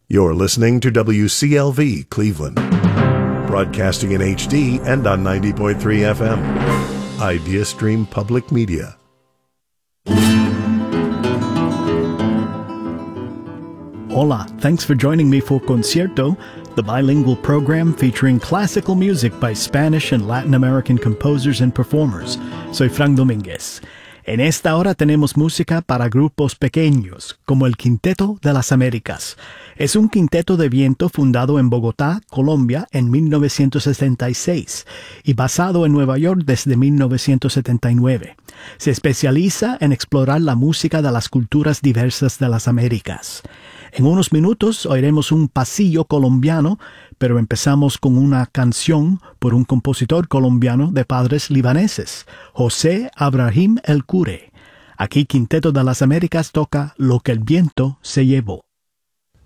You're listening to WCLV Cleveland, broadcasting in HD and on 90.3 FM. IdeaStream Public Media. Hola, thanks for joining me for Concierto, the bilingual program featuring classical music by Spanish and Latin American composers and performers. Soy Frank Domínguez. En esta hora tenemos música para grupos pequeños, como el Quinteto de las Américas. Es un quinteto de viento fundado en Bogotá, Colombia, en 1976 y basado en Nueva York desde 1979. Se especializa en explorar la música de las culturas diversas de las Américas. En unos minutos oiremos un pasillo colombiano, pero empezamos con una canción por un compositor colombiano de padres libaneses, José Abrahim El Cure. Aquí Quinteto de las Américas toca Lo que el viento se llevó.